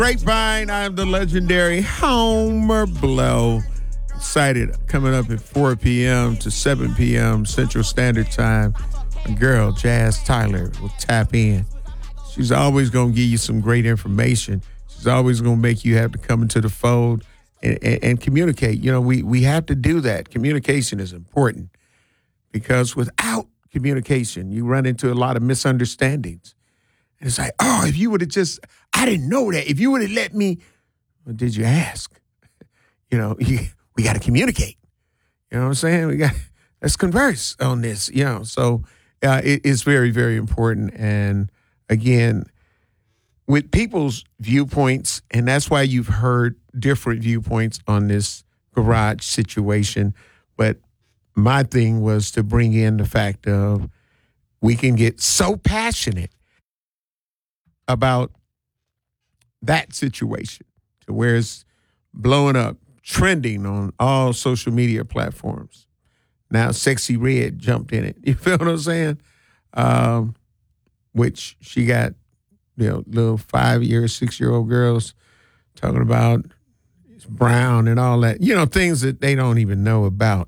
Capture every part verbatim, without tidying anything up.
Grapevine, I'm the legendary Homer Blow. Excited, coming up at four p.m. to seven p.m. Central Standard Time. My girl, Jazz Tyler, will tap in. She's always going to give you some great information. She's always going to make you have to come into the fold and, and, and communicate. You know, we, we have to do that. Communication is important because without communication, you run into a lot of misunderstandings. And it's like, oh, if you would have just, I didn't know that. If you would have let me, well, did you ask? You know, you, we got to communicate. You know what I'm saying? We got, let's converse on this, you know. So uh, it, it's very, very important. And again, with people's viewpoints, and that's why you've heard different viewpoints on this garage situation. But my thing was to bring in the fact of we can get so passionate about that situation to where it's blowing up, trending on all social media platforms. Now, Sexy Red jumped in it. You feel what I'm saying? Um, which she got, you know, little five-year, six-year-old girls talking about it's brown and all that. You know, things that they don't even know about.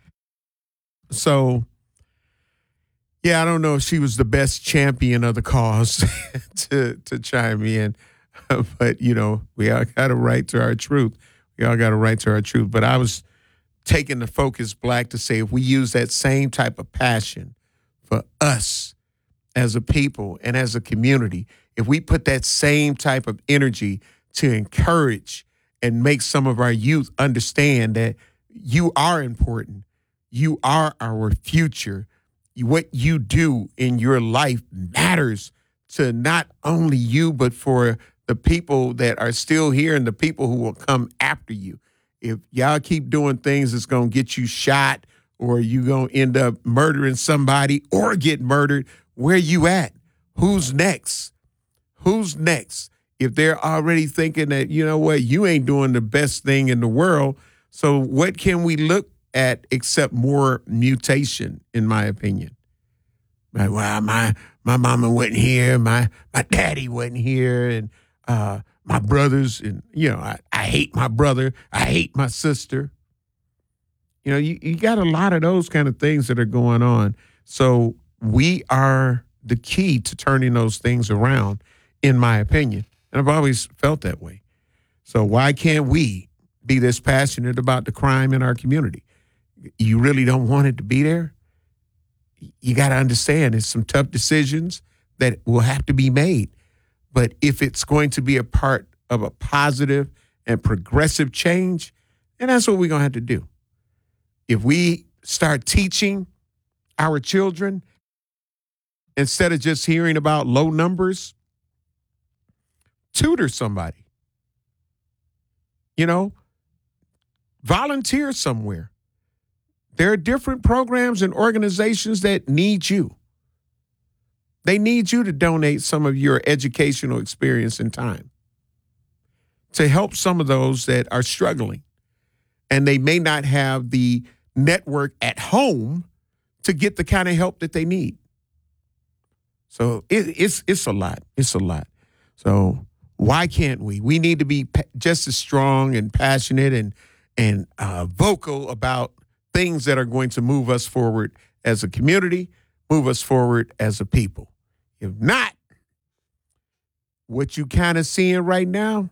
So, yeah, I don't know if she was the best champion of the cause to to chime in. But, you know, we all got a right to our truth. We all got a right to our truth. But I was taking the Focus Black to say if we use that same type of passion for us as a people and as a community, if we put that same type of energy to encourage and make some of our youth understand that you are important, you are our future, what you do in your life matters to not only you, but for the people that are still here and the people who will come after you. If y'all keep doing things that's going to get you shot or you going to end up murdering somebody or get murdered, where you at? Who's next? Who's next? If they're already thinking that, you know what, you ain't doing the best thing in the world, so what can we look at except more mutation, in my opinion? Like, well, my my mama wasn't here, my my daddy wasn't here, and uh, my brothers, and you know, I, I hate my brother, I hate my sister. You know, you, you got a lot of those kind of things that are going on. So we are the key to turning those things around, in my opinion. And I've always felt that way. So why can't we be this passionate about the crime in our community? You really don't want it to be there? You got to understand it's some tough decisions that will have to be made. But if it's going to be a part of a positive and progressive change, then that's what we're going to have to do. If we start teaching our children, instead of just hearing about low numbers, tutor somebody. You know, volunteer somewhere. There are different programs and organizations that need you. They need you to donate some of your educational experience and time to help some of those that are struggling. And they may not have the network at home to get the kind of help that they need. So it, it's it's a lot. It's a lot. So why can't we? We need to be just as strong and passionate and, and uh, vocal about things that are going to move us forward as a community, move us forward as a people. If not, what you kind of seeing right now,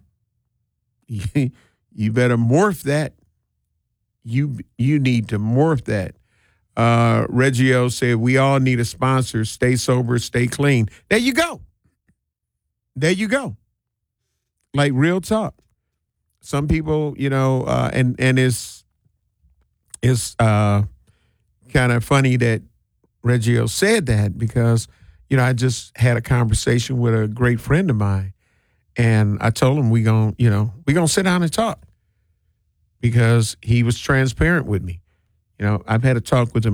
you better morph that. You you need to morph that. Uh, Reggio said, we all need a sponsor. Stay sober, stay clean. There you go. There you go. Like real talk. Some people, you know, uh, and, and it's, it's uh, kind of funny that Reggio said that because, you know, I just had a conversation with a great friend of mine, and I told him we gon' you know, we gonna sit down and talk because he was transparent with me. You know, I've had a talk with him